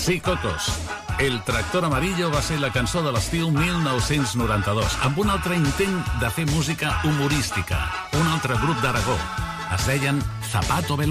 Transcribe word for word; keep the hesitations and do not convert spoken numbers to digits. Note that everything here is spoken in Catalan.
Sí, Cocos. El tractor amarillo va ser la cançó de l'estiu mil nou-cents noranta-dos, amb un altre intent de fer música humorística, un altre grup d'Aragó. Es deien Zapato Veloz.